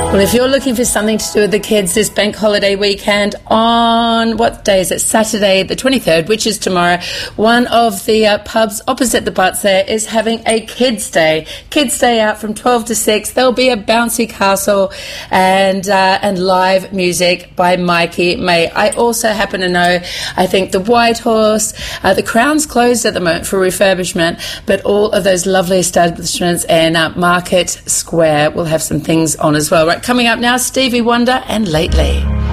Well, if you're looking for something to do with the kids this bank holiday weekend, on what day is it? Saturday the 23rd, which is tomorrow, one of the pubs opposite the Butts there is having a kids' day. Kids' day out from 12 to 6. There'll be a bouncy castle and live music by Mikey May. I also happen to know, I think the White Horse, the Crown's closed at the moment for refurbishment, but all of those lovely establishments in Market Square will have some things on as well. Right, coming up now, Stevie Wonder and Lately.